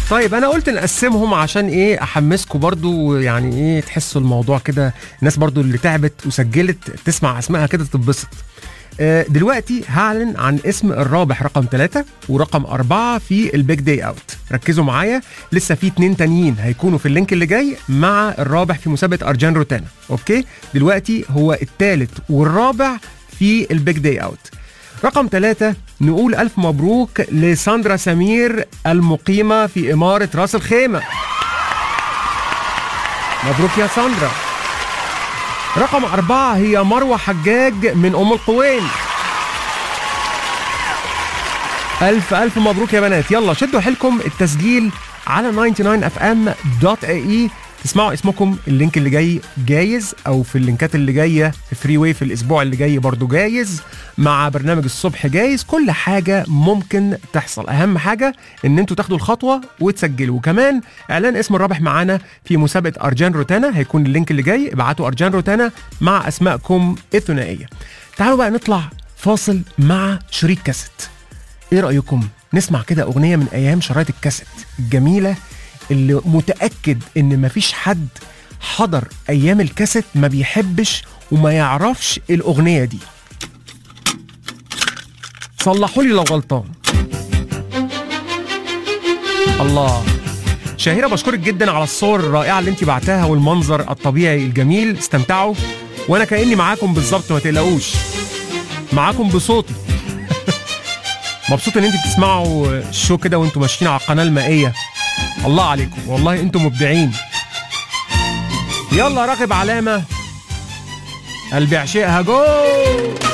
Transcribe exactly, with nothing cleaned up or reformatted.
طيب انا قلت نقسمهم عشان ايه احمسكم برضو، يعني ايه تحسوا الموضوع كده، الناس برضو اللي تعبت وسجلت تسمع اسمائها كده تتبسط. آه دلوقتي هعلن عن اسم الرابح رقم ثلاثة ورقم أربعة في البيج داي اوت. ركزوا معايا، لسه في اتنين تانيين هيكونوا في اللينك اللي جاي مع الرابح في مسابقة أرجان روتانا. اوكي، دلوقتي هو الثالث والرابع في البيج داي اوت. رقم ثلاثة نقول ألف مبروك لساندرا سمير المقيمة في إمارة راس الخيمة. مبروك يا ساندرا. رقم أربعة هي مروة حجاج من أم القوين. ألف ألف مبروك يا بنات. يلا شدوا حيلكم، التسجيل على تسعة وتسعين اف ام دوت اي اي. تسمعوا اسمكم، اللينك اللي جاي جايز، او في اللينكات اللي جايه في فري واي في الاسبوع اللي جاي برضو جايز، مع برنامج الصبح جايز. كل حاجه ممكن تحصل، اهم حاجه ان انتوا تاخدوا الخطوه وتسجلوا. وكمان اعلان اسم الرابح معانا في مسابقه ارجان روتانا هيكون اللينك اللي جاي. ابعتوا ارجان روتانا مع اسمائكم الثنائيه. تعالوا بقى نطلع فاصل مع شريط كاسيت. ايه رايكم نسمع كده اغنيه من ايام شرايط الكاسيت الجميله اللي متأكد ان مفيش حد حضر ايام الكاسيت ما بيحبش وما يعرفش الاغنية دي؟ صلحوا لي لو غلطان. الله. شهيرة بشكرك جدا على الصور الرائعة اللي انت بعتها والمنظر الطبيعي الجميل. استمتعوا وانا كأني معاكم بالظبط، ما تقلقوش، معاكم بصوتي. مبسوط ان انت بتسمعوا الشو كده وانتوا ماشيين على القناة المائية. الله عليكم والله، انتم مبدعين. يلا راغب علامة قلبي عشقها جو.